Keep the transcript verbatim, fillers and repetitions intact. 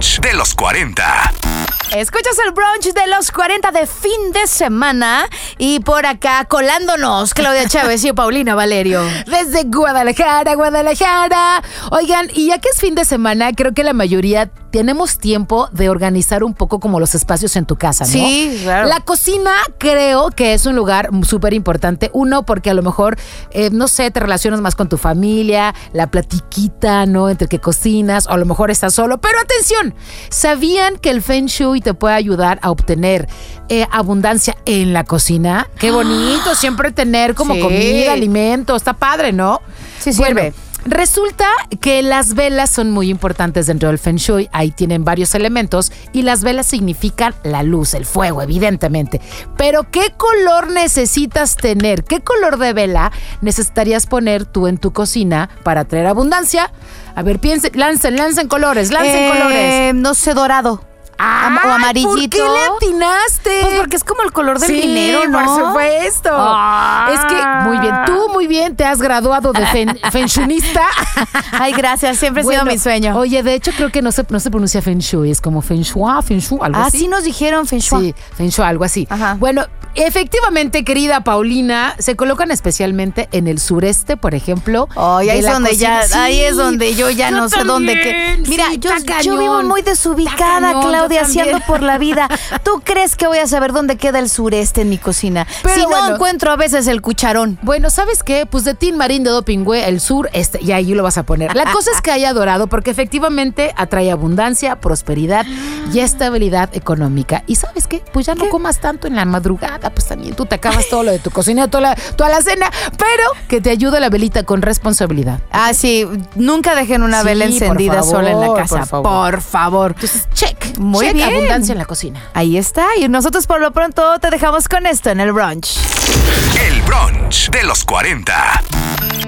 brunch de los cuarenta. Escuchas el brunch de los cuarenta de fin de semana y por acá colándonos Claudia Chávez y Paulina Valerio. Desde Guadalajara, Guadalajara. Oigan, y ya que es fin de semana, creo que la mayoría tenemos tiempo de organizar un poco como los espacios en tu casa, ¿no? Sí, claro. La cocina creo que es un lugar súper importante. Uno, porque a lo mejor, eh, no sé, te relacionas más con tu familia, la platiquita, ¿no? Entre que cocinas, o a lo mejor estás solo. Pero atención, ¿sabían que el Feng Shui te puede ayudar a obtener eh, abundancia en la cocina? Qué bonito, siempre tener como Sí. comida, alimento, está padre, ¿no? Sí, Bueno, sirve. resulta que las velas son muy importantes dentro del Feng Shui. Ahí tienen varios elementos y las velas significan la luz, el fuego, evidentemente. Pero ¿qué color necesitas tener? ¿Qué color de vela necesitarías poner tú en tu cocina para traer abundancia? A ver, piensen, lancen, lancen colores, lancen Eh, colores. No sé, dorado. Am- o amarillito. ¿Por qué le atinaste? Pues porque es como el color del Sí, dinero, ¿no? por supuesto. Ah. Es que, muy bien, tú muy bien te has graduado de fen, Feng Shuista. Ay, gracias, siempre ha sido Bueno, mi sueño. Oye, de hecho creo que no se, no se pronuncia Feng Shui, es como Feng Shui, Feng Shui, algo Ah, así. sí nos dijeron Feng Shui. Sí, Feng Shui, algo así. Ajá. Bueno, efectivamente, querida Paulina, se colocan especialmente en el sureste, por ejemplo. Ay, ahí de es la donde cocina. ya, Sí. ahí es donde yo ya Yo no sé dónde que. también, Mira, sí, yo, está yo vivo cañón. muy Está desubicada, cañón, yo Claudia, también. haciendo por la vida. ¿Tú crees que voy a saber dónde queda el sureste en mi cocina? Pero si no bueno. encuentro a veces el cucharón. Bueno, ¿sabes qué? Pues de Tin Marín de Dopingüe, el sur, este, y ahí lo vas a poner. La cosa es que haya dorado porque efectivamente atrae abundancia, prosperidad y estabilidad económica. ¿Y sabes qué? Pues ya no comas tanto en la madrugada, pues también tú te acabas todo lo de tu cocina, toda la, toda la cena, pero que te ayude la velita con responsabilidad. Ah, sí, nunca dejen una Sí, vela por encendida favor, sola en la casa. por favor. Por favor. Entonces, check. Muy check bien. abundancia en la cocina. Ahí está. Y nosotros por lo pronto te dejamos con esto en el brunch. El brunch de los cuarenta.